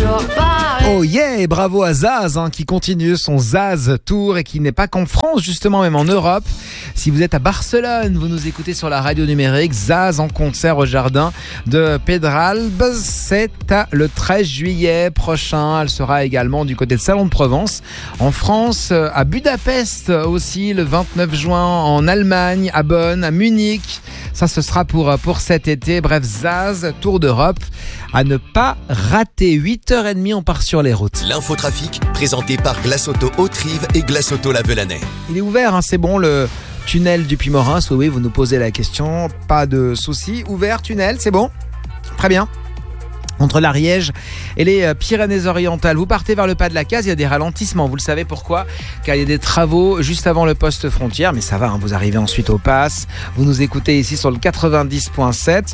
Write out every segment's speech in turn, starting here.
toujours pareil. Oh yeah, et bravo à Zaz qui continue son Zaz Tour et qui n'est pas qu'en France, justement, même en Europe. Si vous êtes à Barcelone, vous nous écoutez sur la radio numérique. Zaz en concert au jardin de Pedralbes, c'est le 13 juillet prochain. Elle sera également du côté de Salon de Provence. En France, à Budapest aussi, le 29 juin. En Allemagne, à Bonn, à Munich. Ça, ce sera pour cet été. Bref, Zaz, Tour d'Europe. À ne pas rater. 8h30, on part sur les routes. L'infotrafic, présenté par Glace Auto Haute-Rive et Glace Auto La Velanais. Il est ouvert, c'est bon, le tunnel du Puy-Morins. Oui, vous nous posez la question. Pas de souci. Ouvert, tunnel, c'est bon. Très bien. Entre l'Ariège et les Pyrénées-Orientales. Vous partez vers le pas de la Case, il y a des ralentissements. Vous le savez pourquoi ? Car il y a des travaux juste avant le poste frontière. Mais ça va, vous arrivez ensuite au Pass. Vous nous écoutez ici sur le 90.7.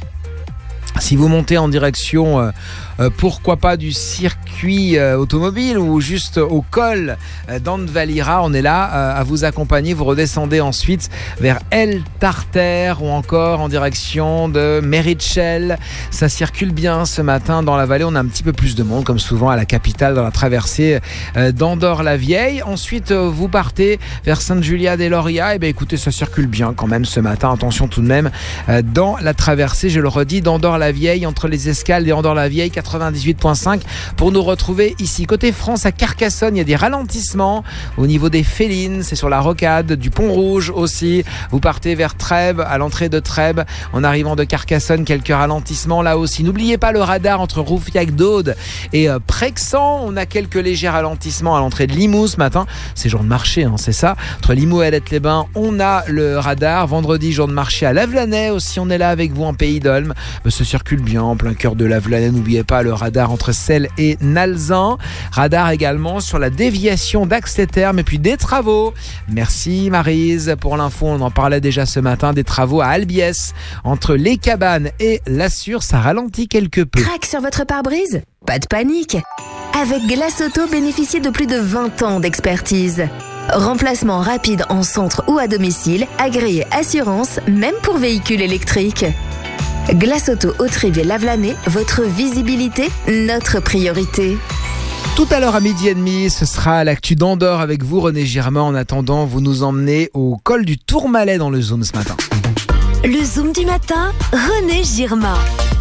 Si vous montez en direction, pourquoi pas du circuit automobile ou juste au col d'Anne-Valira, on est là à vous accompagner. Vous redescendez ensuite vers El Tartère ou encore en direction de Meritxell. Ça circule bien ce matin dans la vallée. On a un petit peu plus de monde, comme souvent à la capitale, dans la traversée d'Andorre-la-Vieille. Ensuite, vous partez vers Sainte-Julia-des-Laurias. Et bien, écoutez, ça circule bien quand même ce matin. Attention tout de même dans la traversée, je le redis, d'Andorre-la-Vieille, entre les escales d'Andorre-la-Vieille, 98.5 pour nous retrouver ici. Côté France, à Carcassonne, il y a des ralentissements au niveau des Félines, c'est sur la rocade du Pont-Rouge aussi. Vous partez vers Trèbes, à l'entrée de Trèbes, en arrivant de Carcassonne, quelques ralentissements là aussi. N'oubliez pas le radar entre Roufiac-d'Aude et Prexan. On a quelques légers ralentissements à l'entrée de Limoux ce matin. C'est jour de marché, c'est ça. Entre Limoux et Alette-les-Bains, on a le radar. Vendredi, jour de marché à Lavelanet aussi. On est là avec vous en Pays d'Olme. Ce circule bien en plein cœur de Lavelanet. N'oubliez pas le radar entre Celles et Nalzan. Radar également sur la déviation d'Axe-les-Thermes et puis des travaux. Merci Maryse pour l'info. On en parlait déjà ce matin. Des travaux à Albiès entre les Cabanes et Lassure. Ça ralentit quelque peu. Crac sur votre pare-brise ? Pas de panique. Avec Glace Auto, bénéficiez de plus de 20 ans d'expertise. Remplacement rapide en centre ou à domicile, agréé assurance, même pour véhicules électriques. Glace Auto Haute-Rive et Lavelanet, votre visibilité, notre priorité. Tout à l'heure à 12h30, ce sera l'actu d'Andorre avec vous, René Girma. En attendant, vous nous emmenez au col du Tourmalet dans le Zoom ce matin. Le Zoom du matin, René Girma.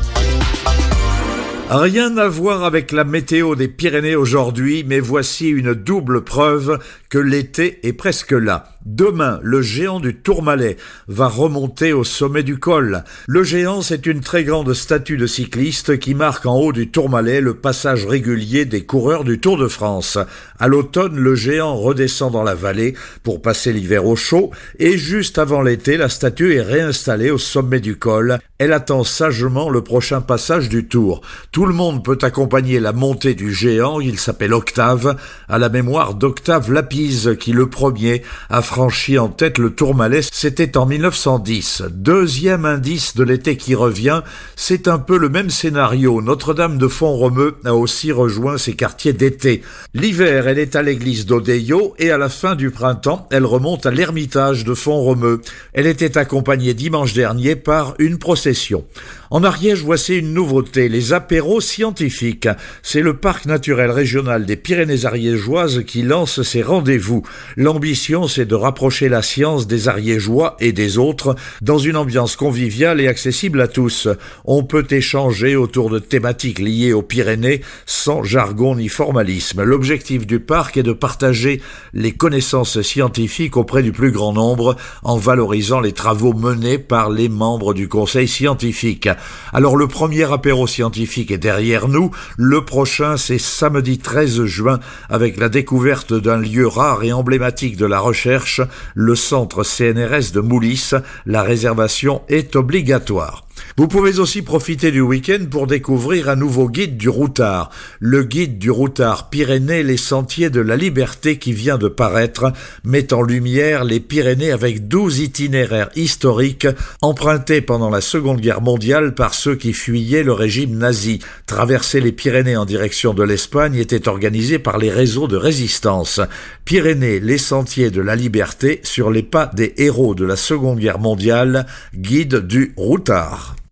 Rien à voir avec la météo des Pyrénées aujourd'hui, mais voici une double preuve que l'été est presque là. Demain, le géant du Tourmalet va remonter au sommet du col. Le géant, c'est une très grande statue de cycliste qui marque en haut du Tourmalet le passage régulier des coureurs du Tour de France. À l'automne, le géant redescend dans la vallée pour passer l'hiver au chaud et juste avant l'été, la statue est réinstallée au sommet du col. Elle attend sagement le prochain passage du Tour. Tout le monde peut accompagner la montée du géant, il s'appelle Octave, à la mémoire d'Octave Lapise qui le premier a franchi en tête le Tourmalet, c'était en 1910. Deuxième indice de l'été qui revient, c'est un peu le même scénario. Notre-Dame de Font-Romeu a aussi rejoint ses quartiers d'été. L'hiver, elle est à l'église d'Odeillo et à la fin du printemps, elle remonte à l'ermitage de Font-Romeu. Elle était accompagnée dimanche dernier par une procession. En Ariège, voici une nouveauté, les apéros scientifiques. C'est le parc naturel régional des Pyrénées ariégeoises qui lance ses rendez-vous. L'ambition, c'est de rapprocher la science des Ariégeois et des autres dans une ambiance conviviale et accessible à tous. On peut échanger autour de thématiques liées aux Pyrénées sans jargon ni formalisme. L'objectif du parc est de partager les connaissances scientifiques auprès du plus grand nombre en valorisant les travaux menés par les membres du conseil scientifique. Alors le premier apéro scientifique est derrière nous, le prochain c'est samedi 13 juin avec la découverte d'un lieu rare et emblématique de la recherche, le centre CNRS de Moulis. La réservation est obligatoire. Vous pouvez aussi profiter du week-end pour découvrir un nouveau guide du routard. Le guide du routard Pyrénées, les sentiers de la liberté qui vient de paraître, met en lumière les Pyrénées avec 12 itinéraires historiques empruntés pendant la Seconde Guerre mondiale par ceux qui fuyaient le régime nazi. Traverser les Pyrénées en direction de l'Espagne était organisé par les réseaux de résistance. Pyrénées, les sentiers de la liberté sur les pas des héros de la Seconde Guerre mondiale, guide du routard.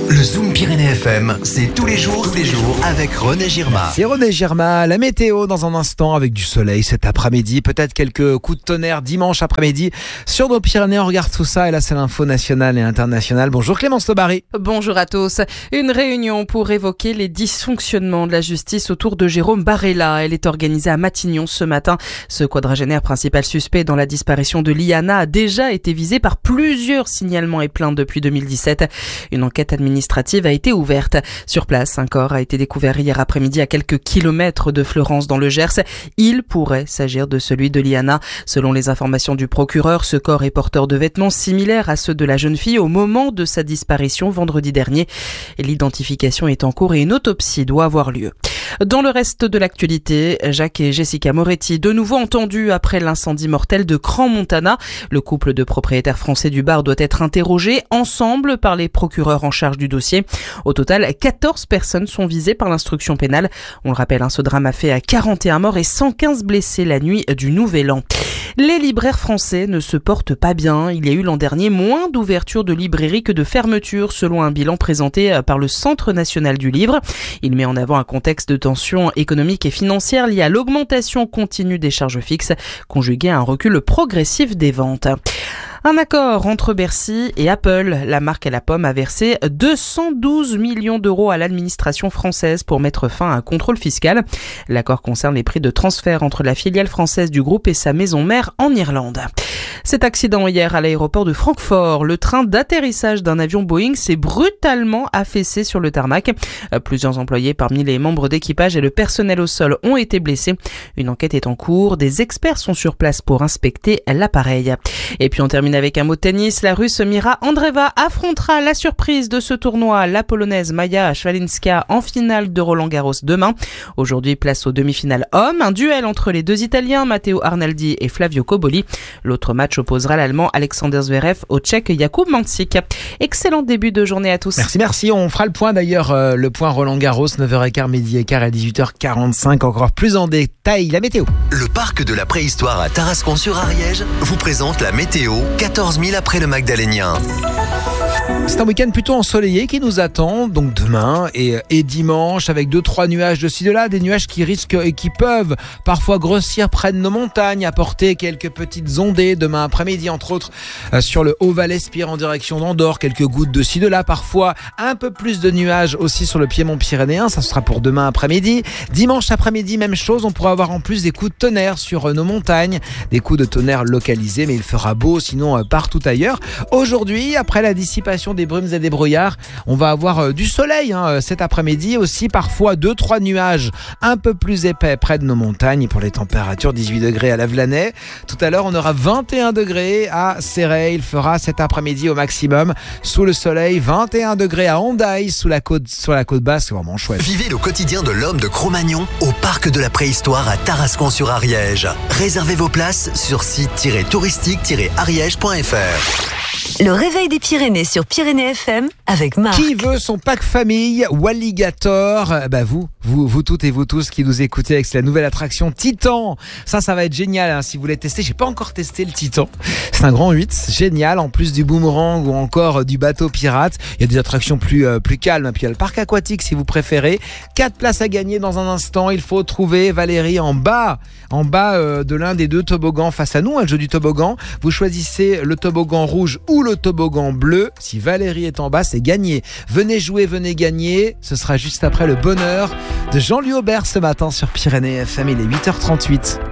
Le Zoom Pyrénées FM, c'est tous les jours avec René Girma. C'est René Girma, la météo dans un instant avec du soleil cet après-midi, peut-être quelques coups de tonnerre dimanche après-midi sur nos Pyrénées. On regarde tout ça et là c'est l'info nationale et internationale. Bonjour Clémence Lobary. Bonjour à tous. Une réunion pour évoquer les dysfonctionnements de la justice autour de Jérôme Barella. Elle est organisée à Matignon ce matin. Ce quadragénaire principal suspect dans la disparition de Liana a déjà été visé par plusieurs signalements et plaintes depuis 2017. Une enquête administrative a été ouverte. Sur place, un corps a été découvert hier après-midi à quelques kilomètres de Fleurance dans le Gers. Il pourrait s'agir de celui de Liana. Selon les informations du procureur, ce corps est porteur de vêtements similaires à ceux de la jeune fille au moment de sa disparition vendredi dernier. L'identification est en cours et une autopsie doit avoir lieu. Dans le reste de l'actualité, Jacques et Jessica Moretti, de nouveau entendus après l'incendie mortel de Crans-Montana. Le couple de propriétaires français du bar doit être interrogé ensemble par les procureurs en charge du dossier. Au total, 14 personnes sont visées par l'instruction pénale. On le rappelle, ce drame a fait 41 morts et 115 blessés la nuit du Nouvel An. Les libraires français ne se portent pas bien. Il y a eu l'an dernier moins d'ouvertures de librairies que de fermetures, selon un bilan présenté par le Centre national du livre. Il met en avant un contexte de tension économique et financière liée à l'augmentation continue des charges fixes, conjuguée à un recul progressif des ventes. Un accord entre Bercy et Apple. La marque à la pomme a versé 212 millions d'euros à l'administration française pour mettre fin à un contrôle fiscal. L'accord concerne les prix de transfert entre la filiale française du groupe et sa maison mère en Irlande. Cet accident hier à l'aéroport de Francfort. Le train d'atterrissage d'un avion Boeing s'est brutalement affaissé sur le tarmac. Plusieurs employés parmi les membres d'équipage et le personnel au sol ont été blessés. Une enquête est en cours. Des experts sont sur place pour inspecter l'appareil. Et puis on termine avec un mot de tennis. La Russe Mira Andreeva affrontera la surprise de ce tournoi, la Polonaise Maja Swiatekowska en finale de Roland-Garros demain. Aujourd'hui, place aux demi-finales hommes. Un duel entre les deux Italiens, Matteo Arnaldi et Flavio Cobolli. L'autre match opposera l'Allemand Alexander Zverev au Tchèque Jakub Mansik. Excellent début de journée à tous. Merci. On fera le point d'ailleurs, le point Roland-Garros, 9h15, midi et quart à 18h45. Encore plus en détail, la météo. Le parc de la préhistoire à Tarascon-sur-Ariège vous présente la météo 14 000 après le Magdalénien. C'est un week-end plutôt ensoleillé qui nous attend, donc demain et dimanche, avec 2-3 nuages de ci de là, des nuages qui risquent et qui peuvent parfois grossir près de nos montagnes, apporter quelques petites ondées demain après-midi, entre autres sur le Haut-Val-Espire en direction d'Andorre, quelques gouttes de ci de là, parfois un peu plus de nuages aussi sur le piémont pyrénéen, ça sera pour demain après-midi. Dimanche après-midi, même chose, on pourra avoir en plus des coups de tonnerre sur nos montagnes, des coups de tonnerre localisés, mais il fera beau sinon partout ailleurs. Aujourd'hui, après la dissipation des brumes et des brouillards, on va avoir du soleil cet après-midi, aussi parfois 2-3 nuages un peu plus épais près de nos montagnes. Pour les températures, 18 degrés à Lavelanet. Tout à l'heure, on aura 21 degrés à Céret. Il fera cet après-midi au maximum sous le soleil, 21 degrés à Hendaye sur la côte basse, c'est vraiment chouette. Vivez le quotidien de l'homme de Cro-Magnon au parc de la préhistoire à Tarascon-sur-Ariège. Réservez vos places sur site-touristique-ariège.fr. Le réveil des Pyrénées sur Pyrénées FM avec Marc. Qui veut son pack famille Walligator? Vous toutes et vous tous qui nous écoutez avec la nouvelle attraction Titan. Ça va être génial si vous voulez tester. J'ai pas encore testé le Titan. C'est un grand 8, génial. En plus du boomerang ou encore du bateau pirate, il y a des attractions plus calmes. Puis il y a le parc aquatique si vous préférez. 4 places à gagner dans un instant. Il faut trouver Valérie en bas de l'un des deux toboggans face à nous, le jeu du toboggan. Vous choisissez le toboggan rouge ou le toboggan bleu. Si Valérie est en bas, c'est gagné. Venez jouer, venez gagner. Ce sera juste après le bonheur de Jean-Louis Aubert ce matin sur Pyrénées FM. Il est 8h38.